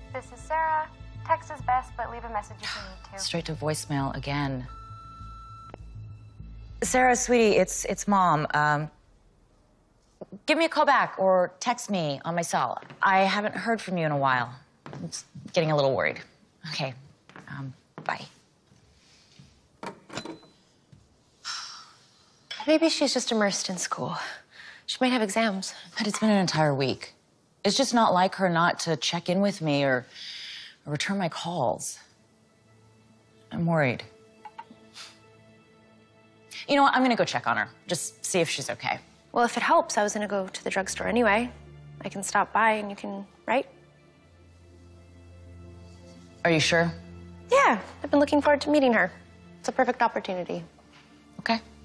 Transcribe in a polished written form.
This is Sarah. Text is best, but leave a message if you need to. Straight to voicemail again. Sarah, sweetie, it's Mom. Give me a call back or text me on my cell. I haven't heard from you in a while. I'm just getting a little worried. Okay, bye. Maybe she's just immersed in school. She might have exams. But it's been an entire week. It's just not like her not to check in with me or return my calls. I'm worried. You know what? I'm gonna go check on her. Just see if she's okay. Well, if it helps, I was gonna go to the drugstore anyway. I can stop by and you can, right? Are you sure? Yeah, I've been looking forward to meeting her. It's a perfect opportunity. Okay.